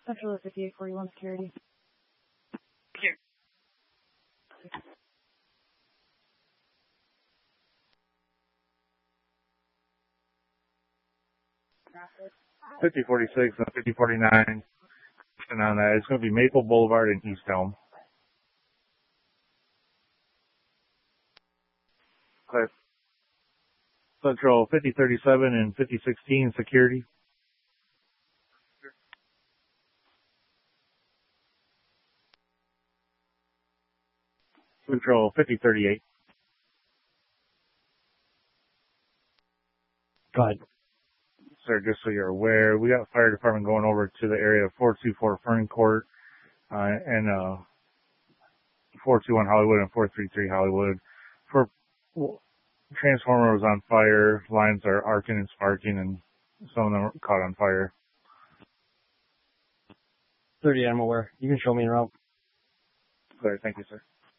Central is 5841 security. Thank you. Traffic. 5046 and 5049. And on that, it's going to be Maple Boulevard in East Elm. Okay. Central 5037 and 5016 security. Central 5038. Go ahead. Sir, just so you're aware, we got fire department going over to the area of 424 Fern Court, and 421 Hollywood and 433 Hollywood. For transformer was on fire, lines are arcing and sparking, and some of them are caught on fire. 30, I'm aware. You can show me around. Clear, thank you, sir.